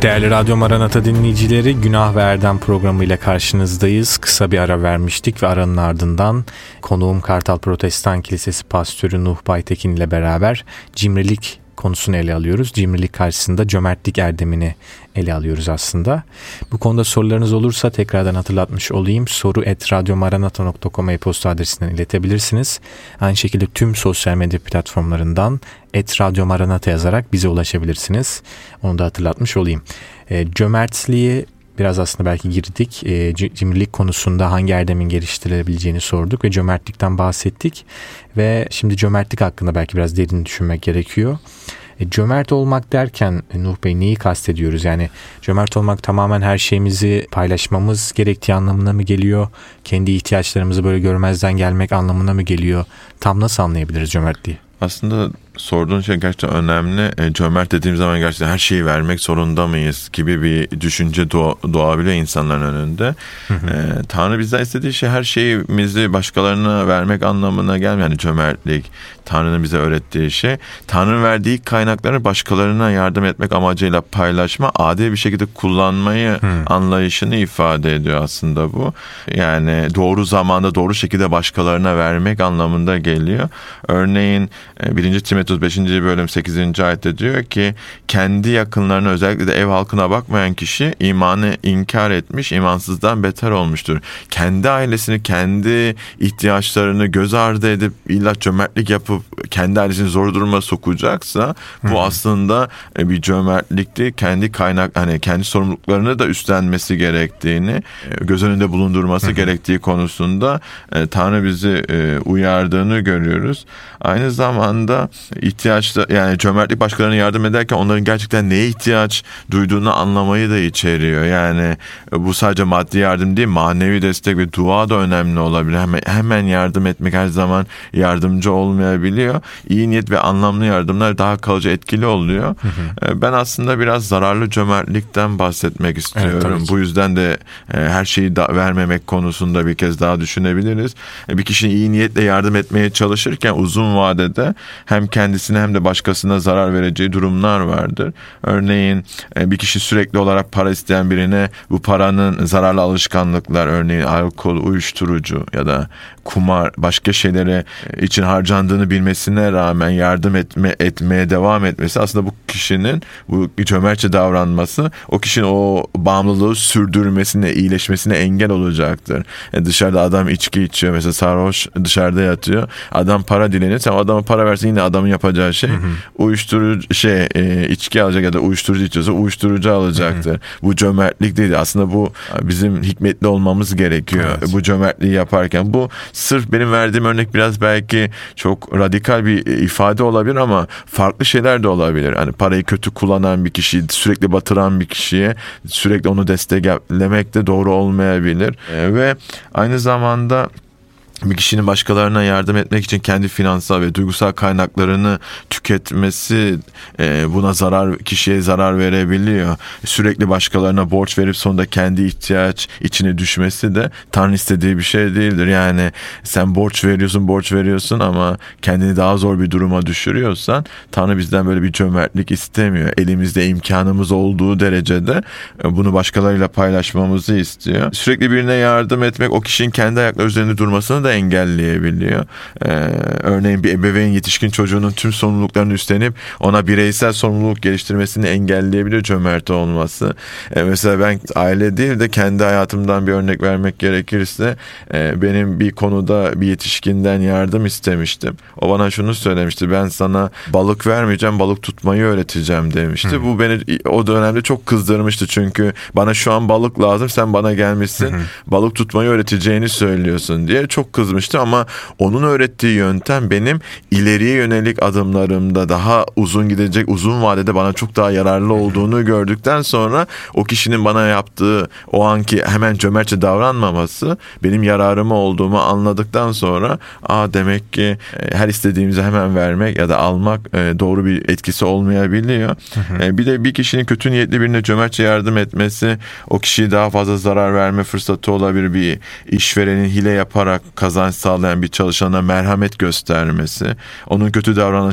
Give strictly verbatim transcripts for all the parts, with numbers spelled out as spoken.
Değerli Radyo Maranata dinleyicileri, Günah ve Erdem programıyla karşınızdayız. Kısa bir ara vermiştik ve aranın ardından konuğum Kartal Protestan Kilisesi Pastörü Nuh Baytekin ile beraber cimrilik konusunu ele alıyoruz. Cimrilik karşısında cömertlik erdemini ele alıyoruz aslında. Bu konuda sorularınız olursa tekrardan hatırlatmış olayım. soru et radyomaranata nokta com e-posta adresinden iletebilirsiniz. Aynı şekilde tüm sosyal medya platformlarından et radyomaranata yazarak bize ulaşabilirsiniz. Onu da hatırlatmış olayım. E, cömertliği biraz aslında belki girdik. E, cimrilik konusunda hangi erdemin geliştirilebileceğini sorduk ve cömertlikten bahsettik. Ve şimdi cömertlik hakkında belki biraz derin düşünmek gerekiyor. E, cömert olmak derken Nuh Bey neyi kastediyoruz? Yani cömert olmak tamamen her şeyimizi paylaşmamız gerektiği anlamına mı geliyor? Kendi ihtiyaçlarımızı böyle görmezden gelmek anlamına mı geliyor? Tam nasıl anlayabiliriz cömertliği? Aslında sorduğun şey gerçekten önemli. E, cömert dediğim zaman gerçekten her şeyi vermek zorunda mıyız gibi bir düşünce doğa, doğabiliyor insanların önünde. Hı hı. E, Tanrı bizden istediği şey her şeyimizi başkalarına vermek anlamına gelmiyor. Yani cömertlik, Tanrı'nın bize öğrettiği şey. Tanrı'nın verdiği kaynakları başkalarına yardım etmek amacıyla paylaşma, adil bir şekilde kullanmayı hı. anlayışını ifade ediyor aslında bu. Yani doğru zamanda doğru şekilde başkalarına vermek anlamında geliyor. Örneğin birinci Timoteus beşinci bölüm sekizinci ayette diyor ki kendi yakınlarına, özellikle de ev halkına bakmayan kişi imanı inkar etmiş, imansızdan beter olmuştur. Kendi ailesini, kendi ihtiyaçlarını göz ardı edip illa cömertlik yapıp kendi ailesini zor duruma sokacaksa bu Hı-hı. aslında bir cömertlikti. Kendi kaynak hani kendi sorumluluklarını da üstlenmesi gerektiğini, göz önünde bulundurması Hı-hı. gerektiği konusunda Tanrı bizi uyardığını görüyoruz. Aynı zamanda ihtiyaçta, yani cömertlik başkalarına yardım ederken onların gerçekten neye ihtiyaç duyduğunu anlamayı da içeriyor. Yani bu sadece maddi yardım değil, manevi destek ve dua da önemli olabilir. Hemen, hemen yardım etmek her zaman yardımcı olmayabiliyor. İyi niyet ve anlamlı yardımlar daha kalıcı, etkili oluyor. Hı hı. Ben aslında biraz zararlı cömertlikten bahsetmek istiyorum. Evet, bu yüzden de her şeyi da vermemek konusunda bir kez daha düşünebiliriz. Bir kişinin iyi niyetle yardım etmeye çalışırken uzun vadede hem kendisine hem de başkasına zarar vereceği durumlar vardır. Örneğin bir kişi sürekli olarak para isteyen birine bu paranın zararlı alışkanlıklar, örneğin alkol, uyuşturucu ya da kumar, başka şeylere için harcandığını bilmesine rağmen yardım etme, etmeye devam etmesi, aslında bu kişinin bu cömertçe davranması o kişinin o bağımlılığı sürdürmesine, iyileşmesine engel olacaktır. Yani dışarıda adam içki içiyor mesela, sarhoş dışarıda yatıyor. Adam para dileniyor. Sen adama para versin, yine adamın yapacağı şey hı hı. uyuşturucu şey e, içki alacak ya da uyuşturucu içiyorsa uyuşturucu alacaktır. Hı hı. Bu cömertlik değil. Aslında bu bizim hikmetli olmamız gerekiyor. Evet. Bu cömertliği yaparken. Bu sırf benim verdiğim örnek biraz belki çok radikal bir ifade olabilir ama farklı şeyler de olabilir. Hani parayı kötü kullanan bir kişiyi sürekli batıran bir kişiye sürekli onu desteklemek de doğru olmayabilir. E, ve aynı zamanda bir kişinin başkalarına yardım etmek için kendi finansal ve duygusal kaynaklarını tüketmesi e, buna zarar, kişiye zarar verebiliyor. Sürekli başkalarına borç verip sonunda kendi ihtiyaç içine düşmesi de Tanrı istediği bir şey değildir. Yani sen borç veriyorsun, borç veriyorsun ama kendini daha zor bir duruma düşürüyorsan Tanrı bizden böyle bir cömertlik istemiyor. Elimizde imkanımız olduğu derecede bunu başkalarıyla paylaşmamızı istiyor. Sürekli birine yardım etmek o kişinin kendi ayakları üzerinde durmasını da engelleyebiliyor. Ee, örneğin bir ebeveyn yetişkin çocuğunun tüm sorumluluklarını üstlenip ona bireysel sorumluluk geliştirmesini engelleyebiliyor cömert olması. Ee, mesela ben aile değil de kendi hayatımdan bir örnek vermek gerekirse e, benim bir konuda bir yetişkinden yardım istemiştim. O bana şunu söylemişti: ben sana balık vermeyeceğim, balık tutmayı öğreteceğim demişti. Hı. Bu beni o dönemde çok kızdırmıştı çünkü bana şu an balık lazım, sen bana gelmişsin hı hı. balık tutmayı öğreteceğini söylüyorsun diye çok kızmıştı ama onun öğrettiği yöntem benim ileriye yönelik adımlarımda daha uzun gidecek, uzun vadede bana çok daha yararlı olduğunu gördükten sonra o kişinin bana yaptığı o anki hemen cömertçe davranmaması benim yararıma olduğumu anladıktan sonra aa demek ki her istediğimizi hemen vermek ya da almak doğru bir etkisi olmayabiliyor. Hı hı. Bir de bir kişinin kötü niyetli birine cömertçe yardım etmesi o kişiye daha fazla zarar verme fırsatı olabilir. Bir işverenin hile yaparak kazanç sağlayan bir çalışana merhamet göstermesi, onun kötü davranışlarını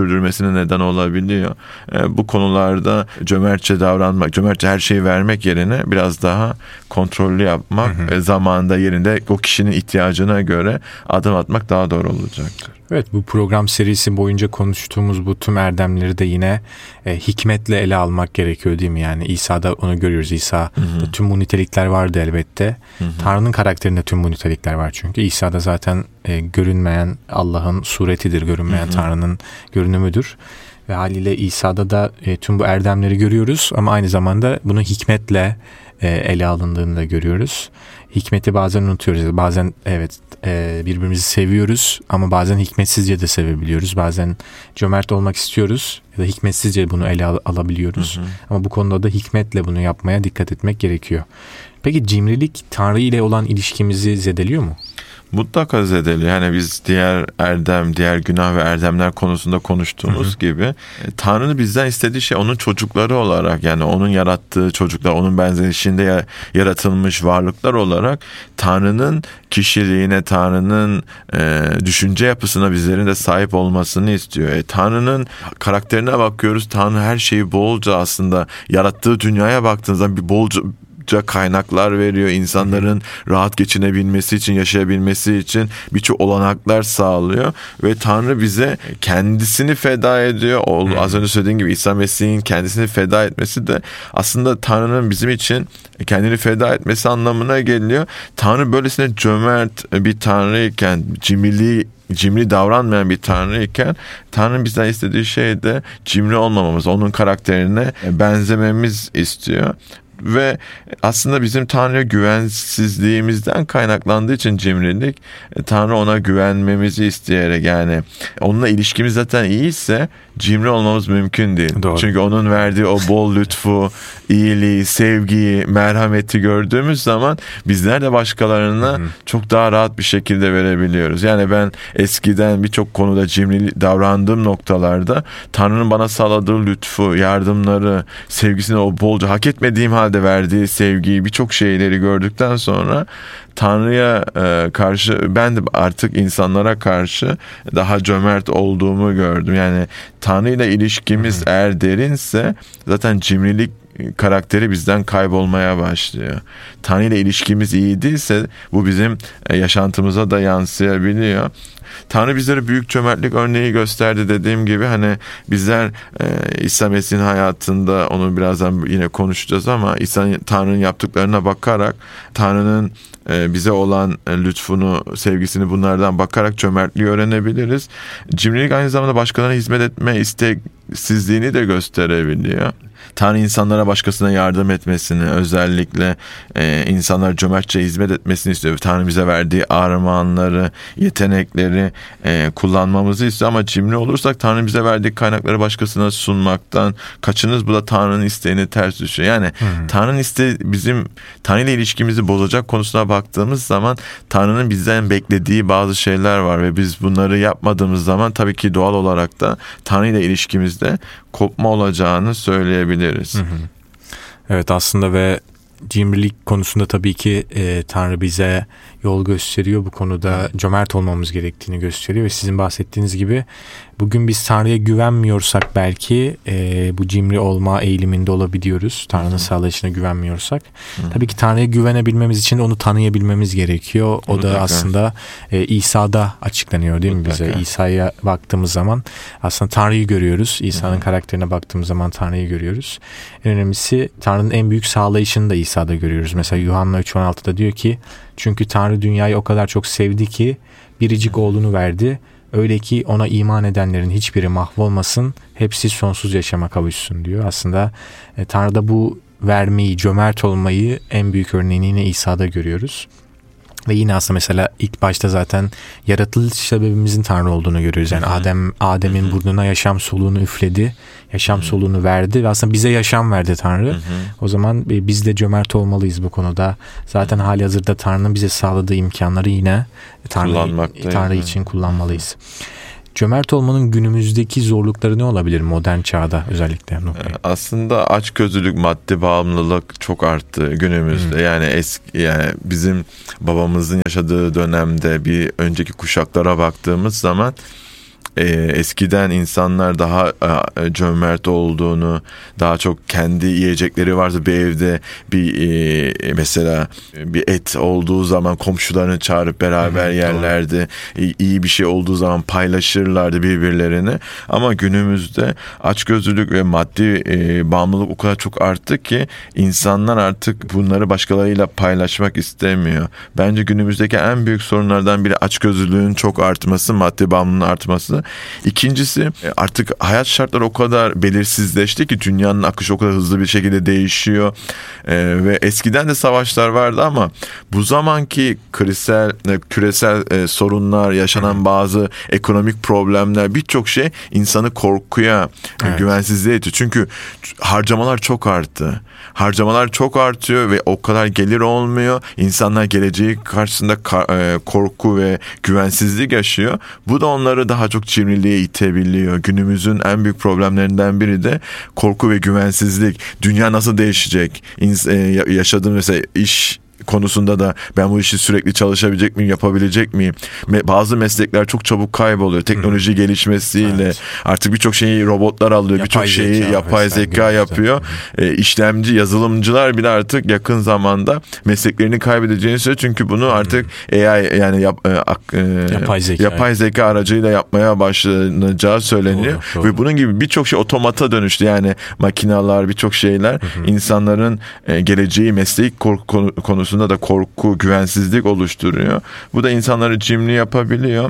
sürdürmesine neden olabiliyor. E, bu konularda cömertçe davranmak, cömertçe her şeyi vermek yerine biraz daha kontrollü yapmak, hı hı. E, zamanında yerinde o kişinin ihtiyacına göre adım atmak daha doğru olacaktır. Evet, bu program serisi boyunca konuştuğumuz bu tüm erdemleri de yine e, hikmetle ele almak gerekiyor değil mi? Yani İsa'da onu görüyoruz. İsa'da tüm bu nitelikler vardı elbette. Hı hı. Tanrı'nın karakterinde tüm bu nitelikler var çünkü. İsa'da zaten e, görünmeyen Allah'ın suretidir, görünmeyen hı hı. Tanrı'nın görünümüdür. Ve haliyle İsa'da da e, tüm bu erdemleri görüyoruz ama aynı zamanda bunu hikmetle e, ele alındığını da görüyoruz. Hikmeti bazen unutuyoruz. Bazen evet e, birbirimizi seviyoruz ama bazen hikmetsizce de sevebiliyoruz. Bazen cömert olmak istiyoruz ya da hikmetsizce bunu ele al- alabiliyoruz. Hı hı. Ama bu konuda da hikmetle bunu yapmaya dikkat etmek gerekiyor. Peki cimrilik Tanrı ile olan ilişkimizi zedeliyor mu? Mutlaka zedeli. Yani biz diğer erdem, diğer günah ve erdemler konusunda konuştuğumuz hı hı. gibi Tanrı'nın bizden istediği şey onun çocukları olarak, yani onun yarattığı çocuklar, onun benzerişinde yaratılmış varlıklar olarak Tanrı'nın kişiliğine, Tanrı'nın e, düşünce yapısına bizlerin de sahip olmasını istiyor. E, Tanrı'nın karakterine bakıyoruz. Tanrı her şeyi bolca aslında yarattığı dünyaya baktığınızda bir bolca kaynaklar veriyor. İnsanların rahat geçinebilmesi için, yaşayabilmesi için birçok olanaklar sağlıyor ve Tanrı bize kendisini feda ediyor. O, az önce söylediğim gibi İsa Mesih'in kendisini feda etmesi de aslında Tanrı'nın bizim için kendini feda etmesi anlamına geliyor. Tanrı böylesine cömert bir Tanrıyken, cimriliği cimri davranmayan bir Tanrı iken Tanrı'nın bizden istediği şey de cimri olmamamız, onun karakterine benzememiz istiyor. Ve aslında bizim Tanrı'ya güvensizliğimizden kaynaklandığı için cimrilik, Tanrı ona güvenmemizi isteyerek, yani onunla ilişkimiz zaten iyiyse cimri olmamız mümkün değil. Doğru. Çünkü onun verdiği o bol lütfu, iyiliği, sevgiyi, merhameti gördüğümüz zaman bizler de başkalarına hı hı. çok daha rahat bir şekilde verebiliyoruz. Yani ben eskiden birçok konuda cimri davrandığım noktalarda Tanrı'nın bana sağladığı lütfu, yardımları, sevgisini o bolca hak etmediğim halde verdiği sevgiyi, birçok şeyleri gördükten sonra Tanrı'ya e, karşı ben de artık insanlara karşı daha cömert olduğumu gördüm. Yani Tanrı ile ilişkimiz hı hı. eğer derinse zaten cimrilik karakteri bizden kaybolmaya başlıyor. Tanrı ile ilişkimiz iyi değilse bu bizim yaşantımıza da yansıyabiliyor. Tanrı bizlere büyük cömertlik örneği gösterdi dediğim gibi, hani bizler e, İsa Mesih'in hayatında onu birazdan yine konuşacağız ama İsa Tanrı'nın yaptıklarına bakarak, Tanrı'nın e, bize olan e, lütfunu, sevgisini bunlardan bakarak cömertliği öğrenebiliriz. Cimrilik aynı zamanda başkalarına hizmet etme isteksizliğini de gösterebiliyor. Tanrı insanlara başkasına yardım etmesini, özellikle e, insanlara cömertçe hizmet etmesini istiyor. Tanrı bize verdiği armağanları, yetenekleri e, kullanmamızı istiyor ama cimri olursak Tanrı bize verdiği kaynakları başkasına sunmaktan kaçınız. Bu da Tanrı'nın isteğine ters düşüyor. Yani hmm. Tanrı'nın isteği, bizim Tanrı ile ilişkimizi bozacak konusuna baktığımız zaman Tanrı'nın bizden beklediği bazı şeyler var ve biz bunları yapmadığımız zaman tabii ki doğal olarak da Tanrı ile ilişkimizde kopma olacağını söyleyebiliriz. Hı hı. Evet, aslında ve cimrilik konusunda tabii ki e, Tanrı bize yol gösteriyor. Bu konuda cömert olmamız gerektiğini gösteriyor ve sizin bahsettiğiniz gibi bugün biz Tanrı'ya güvenmiyorsak belki e, bu cimri olma eğiliminde olabiliyoruz. Tanrı'nın Hı-hı. sağlayışına güvenmiyorsak. Hı-hı. Tabii ki Tanrı'ya güvenebilmemiz için onu tanıyabilmemiz gerekiyor. O Mutlaka. da aslında e, İsa'da açıklanıyor değil mi Mutlaka. bize? İsa'ya baktığımız zaman aslında Tanrı'yı görüyoruz. İsa'nın Hı-hı. karakterine baktığımız zaman Tanrı'yı görüyoruz. En önemlisi Tanrı'nın en büyük sağlayışını da İsa'da görüyoruz. Mesela Yuhanna üç on altıda diyor ki, çünkü Tanrı dünyayı o kadar çok sevdi ki biricik oğlunu verdi. Öyle ki ona iman edenlerin hiçbiri mahvolmasın, hepsi sonsuz yaşama kavuşsun diyor. Aslında e, Tanrı'da bu vermeyi, cömert olmayı en büyük örneğini yine İsa'da görüyoruz. Ve yine aslında mesela ilk başta zaten yaratılış sebebimizin Tanrı olduğunu görüyoruz. Yani Adem Adem'in Hı-hı. burnuna yaşam soluğunu üfledi, yaşam Hı-hı. soluğunu verdi ve aslında bize yaşam verdi Tanrı. Hı-hı. O zaman biz de cömert olmalıyız bu konuda. Zaten Hı-hı. hali hazırda Tanrı'nın bize sağladığı imkanları yine Tanrı, Tanrı için kullanmalıyız. Cömert olmanın günümüzdeki zorlukları ne olabilir modern çağda özellikle? Aslında açgözlülük, maddi bağımlılık çok arttı günümüzde. Hmm. Yani eski, yani bizim babamızın yaşadığı dönemde bir önceki kuşaklara baktığımız zaman e, eskiden insanlar daha e, cömert olduğunu, daha çok kendi yiyecekleri vardı bir evde, bir e, mesela bir et olduğu zaman komşularını çağırıp beraber Hı, yerlerdi. İyi, iyi bir şey olduğu zaman paylaşırlardı birbirlerini. Ama günümüzde açgözlülük ve maddi e, bağımlılık o kadar çok arttı ki insanlar artık bunları başkalarıyla paylaşmak istemiyor. Bence günümüzdeki en büyük sorunlardan biri açgözlülüğün çok artması, maddi bağımlılığın artması. İkincisi artık hayat şartları o kadar belirsizleşti ki dünyanın akışı o kadar hızlı bir şekilde değişiyor. Ee, ve eskiden de savaşlar vardı ama bu zamanki küresel, küresel e, sorunlar, yaşanan bazı ekonomik problemler, birçok şey insanı korkuya, evet. güvensizliğe itiyor. Çünkü harcamalar çok arttı. Harcamalar çok artıyor ve o kadar gelir olmuyor. İnsanlar geleceği karşısında korku ve güvensizlik yaşıyor. Bu da onları daha çok cimriliğe itebiliyor. Günümüzün en büyük problemlerinden biri de korku ve güvensizlik. Dünya nasıl değişecek? Yaşadığım mesela iş konusunda da ben bu işi sürekli çalışabilecek miyim, yapabilecek miyim? Bazı meslekler çok çabuk kayboluyor. Teknoloji Hı. gelişmesiyle evet. artık birçok şeyi robotlar alıyor. Birçok şeyi zeka yapay zeka yapıyor. E, işlemci, yazılımcılar bile artık yakın zamanda mesleklerini kaybedeceğini söylüyor. Çünkü bunu artık Hı. A I yani yap, e, yapay, zeka. yapay zeka aracıyla yapmaya başlanacağı söyleniyor. Doğru, doğru. Ve bunun gibi birçok şey otomata dönüştü. Yani makineler, birçok şeyler Hı. insanların e, geleceği meslek konu, konusu da korku, güvensizlik oluşturuyor. Bu da insanları cimri yapabiliyor.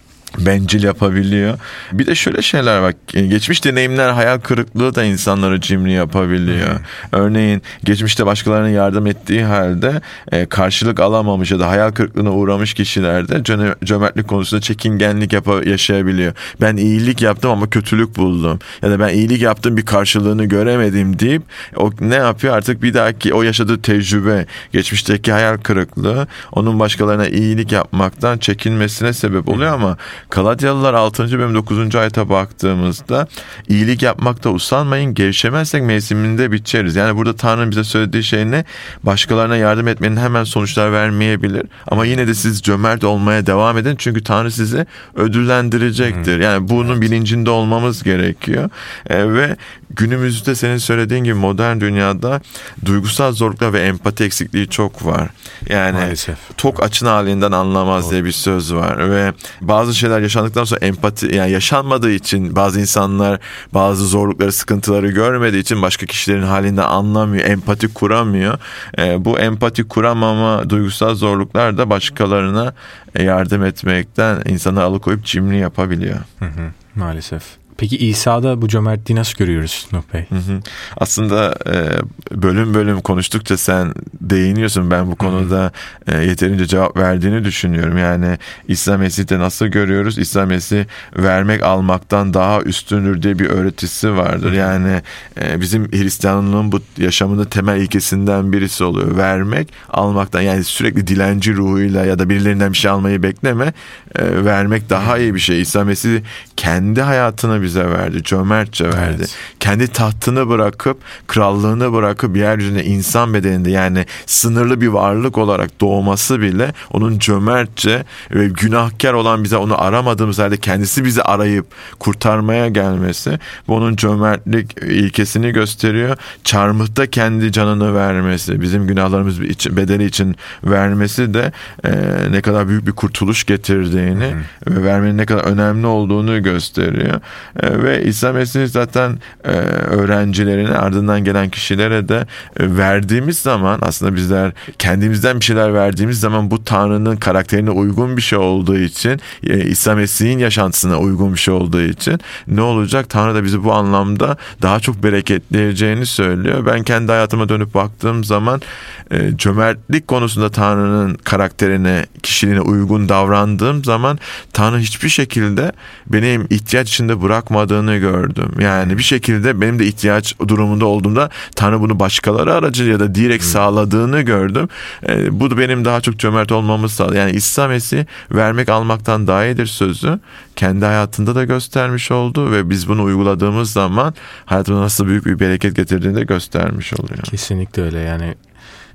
Bencil yapabiliyor. Bir de şöyle şeyler var. Geçmiş deneyimler, hayal kırıklığı da insanları cimri yapabiliyor. Hmm. Örneğin geçmişte başkalarına yardım ettiği halde e, karşılık alamamış ya da hayal kırıklığına uğramış kişilerde cömertlik konusunda çekingenlik yap- yaşayabiliyor. Ben iyilik yaptım ama kötülük buldum. Ya da ben iyilik yaptım bir karşılığını göremedim deyip o ne yapıyor? Artık bir dahaki o yaşadığı tecrübe, geçmişteki hayal kırıklığı onun başkalarına iyilik yapmaktan çekinmesine sebep oluyor hmm. ama Galatyalılar altıncı bölüm dokuzuncu ayete baktığımızda iyilik yapmakta usanmayın, gevşemezsek mevsiminde biçeriz. Yani burada Tanrı'nın bize söylediği şey ne? Başkalarına yardım etmenin hemen sonuçlar vermeyebilir. Ama yine de siz cömert olmaya devam edin. Çünkü Tanrı sizi ödüllendirecektir. Yani bunun bilincinde olmamız gerekiyor. E, ve günümüzde senin söylediğin gibi modern dünyada duygusal zorluklar ve empati eksikliği çok var. Yani Maalesef. tok açın halinden anlamaz Doğru. diye bir söz var ve bazı şeyler yaşandıktan sonra empati, yani yaşanmadığı için bazı insanlar bazı zorlukları, sıkıntıları görmediği için başka kişilerin halinden anlamıyor, empati kuramıyor. E, bu empati kuramama, duygusal zorluklar da başkalarına yardım etmekten insanı alıkoyup cimri yapabiliyor. Hı hı, maalesef. Peki İsa'da bu cömertliği nasıl görüyoruz Nuh Bey? Hı hı. Aslında e, bölüm bölüm konuştukça sen değiniyorsun. Ben bu konuda e, yeterince cevap verdiğini düşünüyorum. Yani İsa Mesih'te nasıl görüyoruz? İsa Mesih vermek almaktan daha üstündür diye bir öğretisi vardır. Hı hı. Yani e, bizim Hristiyanlığın bu yaşamında temel ilkesinden birisi oluyor. Vermek almaktan, yani sürekli dilenci ruhuyla ya da birilerinden bir şey almayı bekleme. E, vermek daha iyi bir şey. İsa Mesih kendi hayatını bize verdi. Cömertçe verdi. Evet. Kendi tahtını bırakıp, krallığını bırakıp yeryüzünde insan bedeninde, yani sınırlı bir varlık olarak doğması bile onun cömertçe ve günahkar olan bize, onu aramadığımız halde kendisi bizi arayıp kurtarmaya gelmesi, bu onun cömertlik ilkesini gösteriyor. Çarmıhta kendi canını vermesi, bizim günahlarımız için, bedeli için vermesi de e, ne kadar büyük bir kurtuluş getirdiğini Hı-hı. ve vermenin ne kadar önemli olduğunu gösteriyor. Ve İsa Mesih zaten e, öğrencilerine, ardından gelen kişilere de e, verdiğimiz zaman, aslında bizler kendimizden bir şeyler verdiğimiz zaman bu Tanrı'nın karakterine uygun bir şey olduğu için, e, İsa Mesih'in yaşantısına uygun bir şey olduğu için ne olacak? Tanrı da bizi bu anlamda daha çok bereketleyeceğini söylüyor. Ben kendi hayatıma dönüp baktığım zaman e, cömertlik konusunda Tanrı'nın karakterine, kişiliğine uygun davrandığım zaman Tanrı hiçbir şekilde benim ihtiyaç içinde bırakmadığını gördüm. Yani bir şekilde benim de ihtiyaç durumunda olduğumda Tanrı bunu başkaları aracılığıyla da direkt hmm. sağladığını gördüm. E, bu da benim daha çok cömert olmamı sağladı. Yani İsa Mesih vermek almaktan daha iyidir sözü kendi hayatında da göstermiş oldu ve biz bunu uyguladığımız zaman hayatımıza nasıl büyük bir bereket getirdiğini de göstermiş oluyor. Kesinlikle öyle. Yani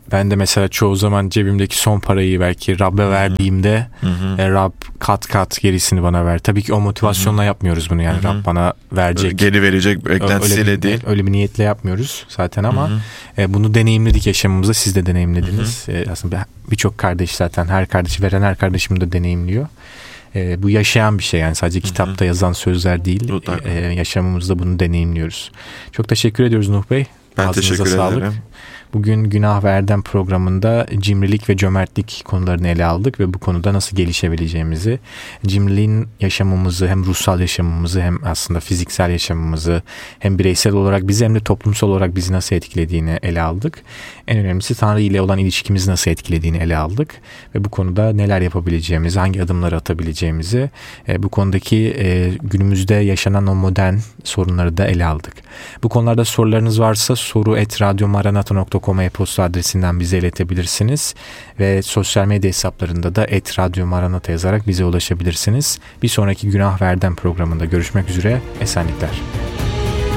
Ben de mesela çoğu zaman cebimdeki son parayı belki Rab'be verdiğimde e, Rab kat kat gerisini bana ver. Tabii ki o motivasyonla Hı-hı. yapmıyoruz bunu yani. Hı-hı. Rab bana verecek. Geri verecek beklentisiyle öyle bir, değil. Öyle bir niyetle yapmıyoruz zaten ama e, bunu deneyimledik yaşamımızda. Siz de deneyimlediniz. E, aslında birçok kardeş zaten her kardeşi veren her kardeşim de deneyimliyor. E, bu yaşayan bir şey yani sadece kitapta yazan sözler değil. E, yaşamımızda bunu deneyimliyoruz. Çok teşekkür ediyoruz Nuh Bey. Ben Ağzınıza teşekkür sağlık. ederim. Bugün Günah ve Erdem programında cimrilik ve cömertlik konularını ele aldık ve bu konuda nasıl gelişebileceğimizi, cimriliğin yaşamımızı hem ruhsal yaşamımızı hem aslında fiziksel yaşamımızı hem bireysel olarak bizi hem de toplumsal olarak bizi nasıl etkilediğini ele aldık. En önemlisi Tanrı ile olan ilişkimizi nasıl etkilediğini ele aldık ve bu konuda neler yapabileceğimizi, hangi adımları atabileceğimizi, bu konudaki günümüzde yaşanan o modern sorunları da ele aldık. Bu konularda sorularınız varsa soru et radyomaranata nokta com e-posta adresinden bize iletebilirsiniz ve sosyal medya hesaplarında da et radyomaranata yazarak bize ulaşabilirsiniz. Bir sonraki Günah ve Erdem programında görüşmek üzere. Esenlikler.